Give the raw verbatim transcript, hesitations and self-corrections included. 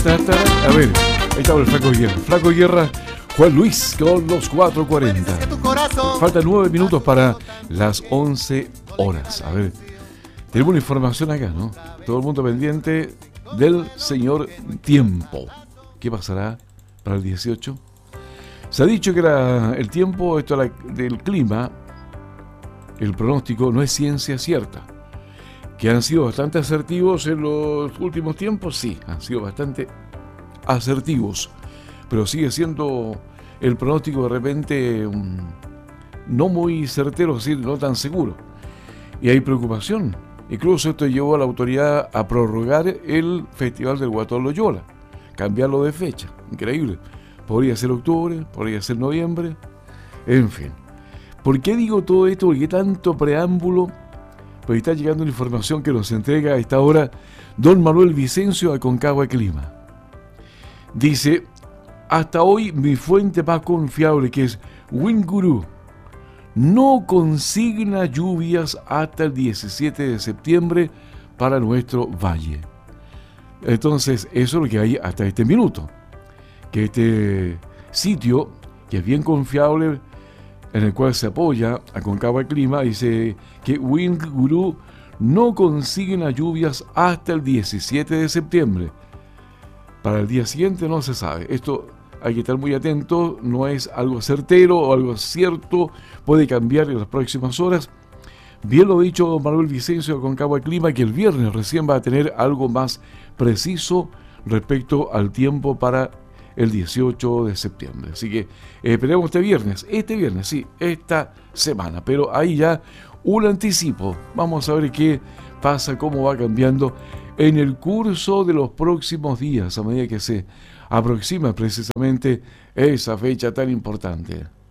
A ver, ahí estaba el Flaco Guerra. Flaco Guerra, Juan Luis con los cuatro cuarenta. Faltan nueve minutos para las once horas. A ver, tenemos una información acá, ¿no? Todo el mundo pendiente del señor tiempo. ¿Qué pasará para el dieciocho? Se ha dicho que era el tiempo, esto la, del clima, el pronóstico no es ciencia cierta. Que han sido bastante asertivos en los últimos tiempos, sí, han sido bastante asertivos, pero sigue siendo el pronóstico de repente um, no muy certero, es decir, no tan seguro. Y hay preocupación. Incluso esto llevó a la autoridad a prorrogar el Festival del Guatón Loyola, cambiarlo de fecha. Increíble. Podría ser octubre, podría ser noviembre, en fin. ¿Por qué digo todo esto? ¿Por qué tanto preámbulo? Pues está llegando la información que nos entrega a esta hora don Manuel Vicencio, Aconcagua Clima. Dice, hasta hoy mi fuente más confiable, que es Winguru, no consigna lluvias hasta el diecisiete de septiembre para nuestro valle. Entonces, eso es lo que hay hasta este minuto. Que este sitio, que es bien confiable, en el cual se apoya Aconcagua Clima, dice que Winguru no consigna lluvias hasta el diecisiete de septiembre. Para el día siguiente no se sabe. Esto hay que estar muy atento, no es algo certero o algo cierto, puede cambiar en las próximas horas. Bien lo ha dicho Manuel Vicencio de Aconcagua Clima, que el viernes recién va a tener algo más preciso respecto al tiempo para el dieciocho de septiembre. Así que esperemos este viernes, este viernes, sí, esta semana. Pero ahí ya un anticipo. Vamos a ver qué pasa, cómo va cambiando en el curso de los próximos días, a medida que se aproxima precisamente esa fecha tan importante.